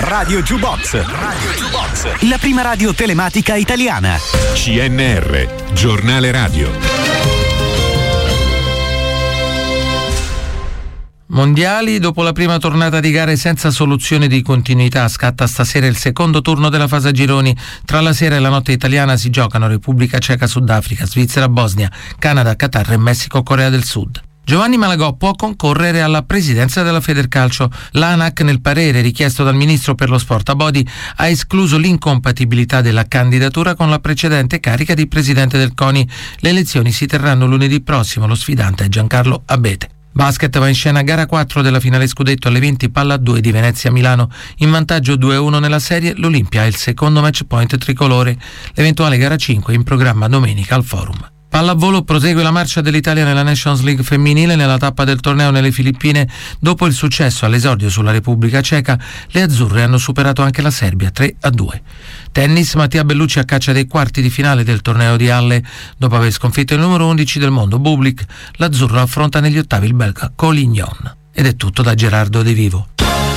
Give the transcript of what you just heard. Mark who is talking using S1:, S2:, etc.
S1: Radio Jukebox. La prima radio telematica italiana.
S2: CNR, giornale radio.
S3: Mondiali, dopo la prima tornata di gare senza soluzione di continuità, scatta stasera il secondo turno della fase a gironi. Tra la sera e la notte italiana si giocano Repubblica Ceca, Sudafrica, Svizzera, Bosnia, Canada, Qatar e Messico, Corea del Sud. Giovanni Malagò può concorrere alla presidenza della Federcalcio. L'ANAC, nel parere richiesto dal ministro per lo sport Abodi, ha escluso l'incompatibilità della candidatura con la precedente carica di presidente del CONI. Le elezioni si terranno lunedì prossimo, lo sfidante è Giancarlo Abete. Basket va in scena gara 4 della finale scudetto alle 20, palla 2 di Venezia-Milano. In vantaggio 2-1 nella serie, l'Olimpia ha il secondo match point tricolore. L'eventuale gara 5 in programma domenica al Forum. Pallavolo, prosegue la marcia dell'Italia nella Nations League femminile. Nella tappa del torneo nelle Filippine, dopo il successo all'esordio sulla Repubblica Ceca, le azzurre hanno superato anche la Serbia 3-2. Tennis, Mattia Bellucci a caccia dei quarti di finale del torneo di Halle. Dopo aver sconfitto il numero 11 del mondo Bublik, l'azzurro affronta negli ottavi il belga Collignon. Ed è tutto da Gerardo De Vivo.